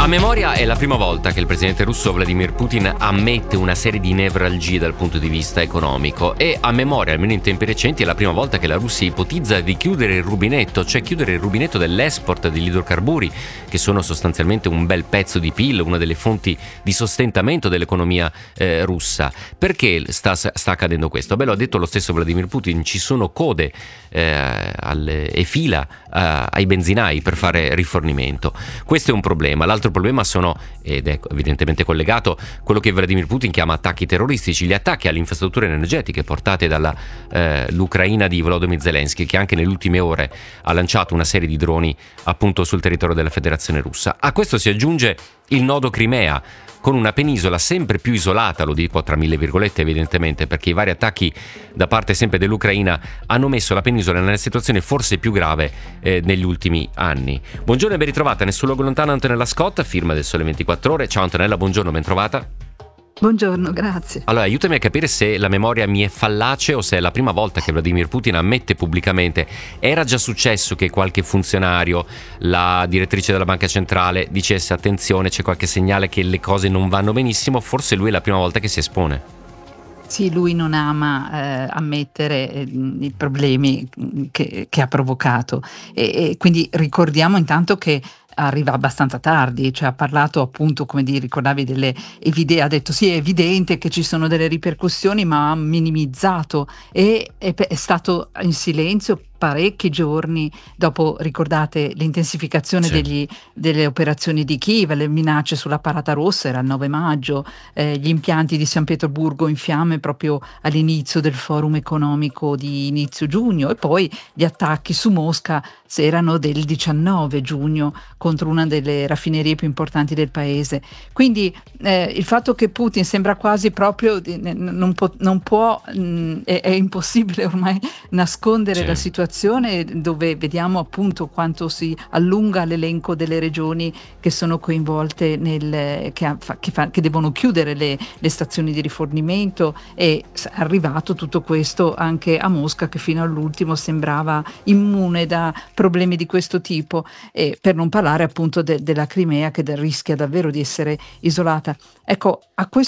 A memoria è la prima volta che il presidente russo Vladimir Putin ammette una serie di nevralgie dal punto di vista economico, e a memoria, almeno in tempi recenti, è la prima volta che la Russia ipotizza di chiudere il rubinetto, cioè chiudere il rubinetto dell'export degli idrocarburi, che sono sostanzialmente un bel pezzo di PIL, una delle fonti di sostentamento dell'economia russa. Perché sta accadendo questo? Beh, lo ha detto lo stesso Vladimir Putin: ci sono code e fila ai benzinai per fare rifornimento. Questo è un problema. L'altro problema sono, ed è evidentemente collegato, quello che Vladimir Putin chiama attacchi terroristici, gli attacchi alle infrastrutture energetiche portate dalla l'Ucraina di Volodymyr Zelensky, che anche nelle ultime ore ha lanciato una serie di droni appunto sul territorio della Federazione Russa. A questo si aggiunge il nodo Crimea, con una penisola sempre più isolata, lo dico tra mille virgolette evidentemente, perché i vari attacchi da parte sempre dell'Ucraina hanno messo la penisola nella situazione forse più grave negli ultimi anni. Buongiorno e ben ritrovata nel suo luogo lontano Antonella Scotta, firma del Sole 24 Ore. Ciao Antonella, buongiorno, ben trovata. Buongiorno, grazie. Allora, aiutami a capire se la memoria mi è fallace o se è la prima volta che Vladimir Putin ammette pubblicamente. Era già successo che qualche funzionario, la direttrice della banca centrale, dicesse attenzione, c'è qualche segnale che le cose non vanno benissimo? Forse lui è la prima volta che si espone. Sì, lui non ama ammettere i problemi che ha provocato, e quindi ricordiamo intanto che arriva abbastanza tardi, cioè ha parlato appunto, come ricordavi, ha detto sì, è evidente che ci sono delle ripercussioni, ma ha minimizzato e è stato in silenzio parecchi giorni dopo, ricordate, l'intensificazione Sì. delle operazioni di Kiev, le minacce sulla Parata Rossa, era il 9 maggio, gli impianti di San Pietroburgo in fiamme proprio all'inizio del forum economico di inizio giugno, e poi gli attacchi su Mosca erano del 19 giugno contro una delle raffinerie più importanti del paese. Quindi il fatto che Putin sembra quasi proprio non può è impossibile ormai nascondere Sì. la situazione, dove vediamo appunto quanto si allunga l'elenco delle regioni che sono coinvolte che devono chiudere le stazioni di rifornimento, e è arrivato tutto questo anche a Mosca, che fino all'ultimo sembrava immune da problemi di questo tipo, e per non parlare appunto della Crimea, che rischia davvero di essere isolata. Ecco, a questo